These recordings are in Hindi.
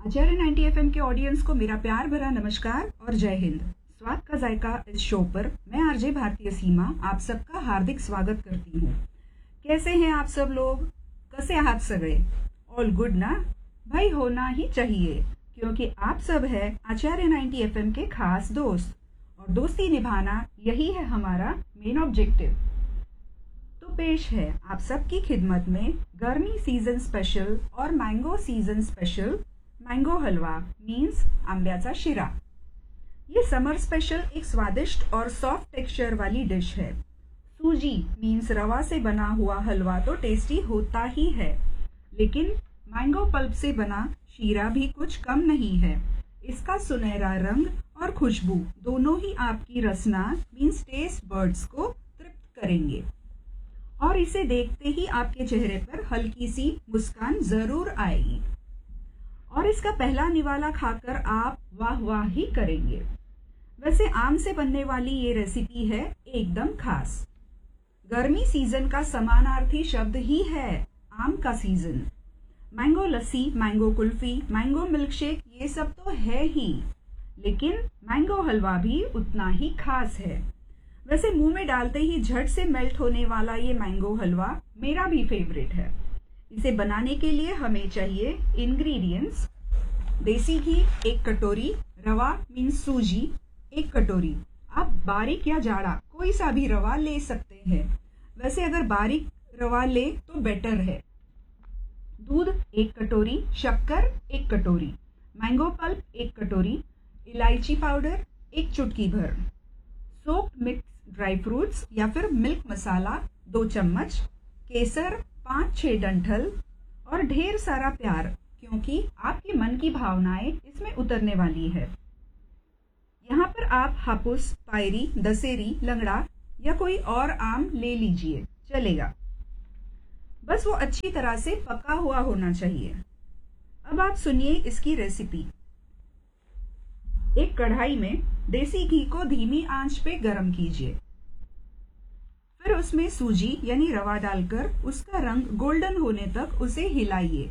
आचार्य 90 एफएम के ऑडियंस को मेरा प्यार भरा नमस्कार और जय हिंद। स्वाद का जायका इस शो पर मैं आरजे भारतीय सीमा आप सबका हार्दिक स्वागत करती हूँ। कैसे हैं आप सब लोग? कसे आहात सगळे? ऑल गुड ना? भाई होना ही चाहिए, क्योंकि आप सब है आचार्य 90 एफएम के खास दोस्त और दोस्ती निभाना यही है हमारा मेन ऑब्जेक्टिव। तो पेश है आप सबकी खिदमत में गर्मी सीजन स्पेशल और मैंगो सीजन स्पेशल मैंगो हलवा मीन्स आंब्याचा शिरा। ये समर स्पेशल एक स्वादिष्ट और सॉफ्ट टेक्सचर वाली डिश है। सूजी मीन्स रवा से बना हुआ हलवा तो टेस्टी होता ही है, लेकिन मैंगो पल्प से बना शीरा भी कुछ कम नहीं है। इसका सुनहरा रंग और खुशबू दोनों ही आपकी रसना मीन्स टेस्ट बर्ड्स को तृप्त करेंगे और इसे देखते ही आपके चेहरे पर हल्की सी मुस्कान जरूर आएगी और इसका पहला निवाला खाकर आप वाह वाह ही करेंगे। वैसे आम से बनने वाली ये रेसिपी है एकदम खास। गर्मी सीजन का समानार्थी शब्द ही है आम का सीजन। मैंगो लस्सी, मैंगो कुल्फी, मैंगो मिल्कशेक ये सब तो है ही, लेकिन मैंगो हलवा भी उतना ही खास है। वैसे मुंह में डालते ही झट से मेल्ट होने वाला ये मैंगो हलवा मेरा भी फेवरेट है। इसे बनाने के लिए हमें चाहिए इंग्रेडिएंट्स: देसी घी 1 कटोरी, रवा मीन्स सूजी 1 कटोरी। आप बारीक या जाड़ा कोई सा भी रवा ले सकते हैं, वैसे अगर बारीक रवा ले तो बेटर है। दूध 1 कटोरी, शक्कर 1 कटोरी, मैंगो पल्प 1 कटोरी, इलायची पाउडर 1 चुटकी भर, सोक्ड मिक्स ड्राई फ्रूट्स या फिर मिल्क मसाला 2 चम्मच, केसर 5-6 डंठल और ढेर सारा प्यार, क्योंकि आपके मन की भावनाएं इसमें उतरने वाली है। यहाँ पर आप हापुस, पायरी, दशहरी, लंगड़ा या कोई और आम ले लीजिए, चलेगा। बस वो अच्छी तरह से पका हुआ होना चाहिए। अब आप सुनिए इसकी रेसिपी। एक कढ़ाई में देसी घी को धीमी आंच पे गरम कीजिए, फिर उसमें सूजी यानी रवा डालकर उसका रंग गोल्डन होने तक उसे हिलाइए।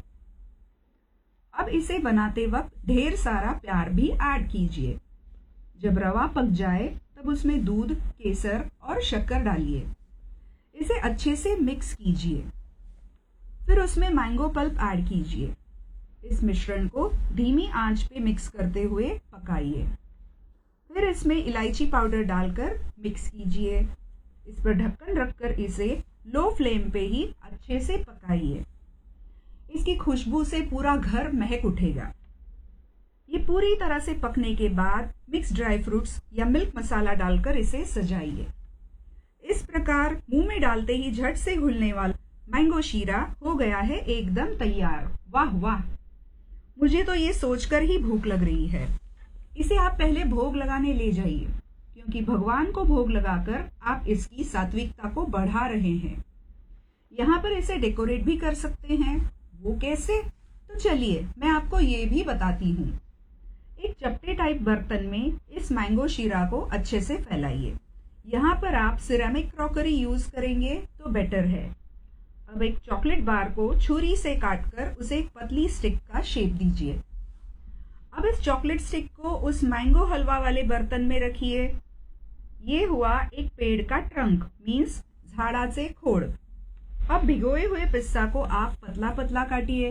अब इसे बनाते वक्त ढेर सारा प्यार भी ऐड कीजिए। जब रवा पक जाए तब उसमें दूध, केसर और शक्कर डालिए। इसे अच्छे से मिक्स कीजिए। फिर उसमें मैंगो पल्प ऐड कीजिए। इस मिश्रण को धीमी आंच पे मिक्स करते हुए पकाइए। फिर इसमें इलायची पाउडर डालकर मिक्स कीजिए। इस पर ढक्कन रखकर इसे लो फ्लेम पे ही अच्छे से पकाइए। इसकी खुशबू से पूरा घर महक उठेगा। ये पूरी तरह से पकने के बाद मिक्स ड्राई फ्रूट्स या मिल्क मसाला डालकर इसे सजाइए। इस प्रकार मुंह में डालते ही झट से घुलने वाला मैंगो शीरा हो गया है एकदम तैयार। वाह वाह, मुझे तो ये सोचकर ही भूख लग रही है। इसे आप पहले भोग लगाने ले जाइए, क्योंकि भगवान को भोग लगाकर आप इसकी सात्विकता को बढ़ा रहे हैं। यहाँ पर इसे डेकोरेट भी कर सकते हैं। वो कैसे? तो चलिए मैं आपको ये भी बताती हूँ। एक चपटे टाइप बर्तन में इस मैंगो शीरा को अच्छे से फैलाइए। यहाँ पर आप सिरेमिक क्रॉकरी यूज करेंगे तो बेटर है। अब एक चॉकलेट बार को छुरी से काटकर उसे एक पतली स्टिक का शेप दीजिए। अब इस चॉकलेट स्टिक को उस मैंगो हलवा वाले बर्तन में रखिए। ये हुआ एक पेड़ का ट्रंक मीन्स झाड़ाचे खोड़। अब भिगोए हुए पिस्ता को आप पतला पतला काटिए।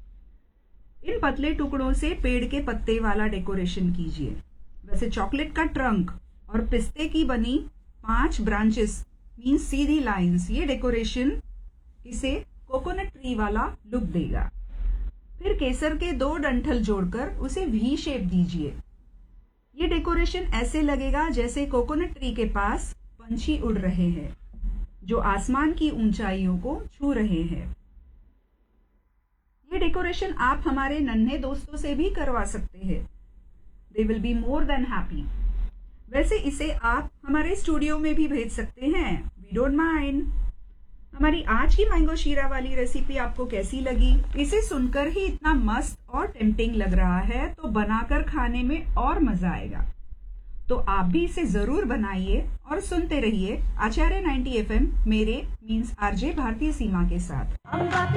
इन पतले टुकड़ों से पेड़ के पत्ते वाला डेकोरेशन कीजिए। वैसे चॉकलेट का ट्रंक और पिस्ते की बनी 5 ब्रांचेस मीन्स सीधी लाइंस, ये डेकोरेशन इसे कोकोनट ट्री वाला लुक देगा। फिर केसर के 2 डंठल जोड़कर उसे वी शेप दीजिए। ये डेकोरेशन ऐसे लगेगा जैसे कोकोनट ट्री के पास पंछी उड़ रहे हैं, जो आसमान की ऊंचाइयों को छू रहे हैं। ये डेकोरेशन आप हमारे नन्हे दोस्तों से भी करवा सकते हैं। They will be more than happy. वैसे इसे आप हमारे स्टूडियो में भी भेज सकते हैं, वी डोंट माइंड। हमारी आज की मैंगो शीरा वाली रेसिपी आपको कैसी लगी? इसे सुनकर ही इतना मस्त और टेम्पटिंग लग रहा है, तो बनाकर खाने में और मजा आएगा। तो आप भी इसे जरूर बनाइए और सुनते रहिए आचार्य 90 एफएम मेरे मीन्स आरजे भारतीय सीमा के साथ।